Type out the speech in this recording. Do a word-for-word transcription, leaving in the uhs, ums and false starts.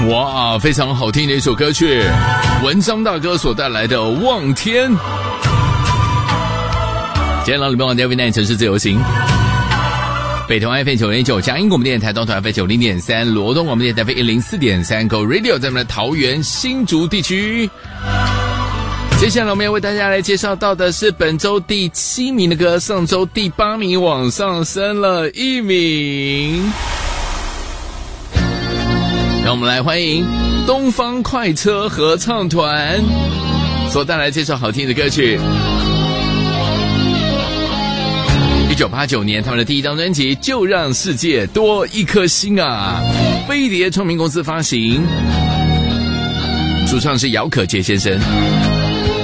哇，非常好听的一首歌曲，文章大哥所带来的《望天》。今天老礼拜晚间为难城市自由行，北投 F M 九零九，嘉音广播电台东投 F M 九零点三，罗东广播电台 F M 一零四点三 ，Go Radio 在我们的桃园新竹地区。接下来我们要为大家来介绍到的是本周第七名的歌，上周第八名往上升了一名。让我们来欢迎东方快车合唱团所带来介绍好听的歌曲。一九八九年他们的第一张专辑《就让世界多一颗心》啊，飞碟唱片公司发行，主唱是姚可杰先生。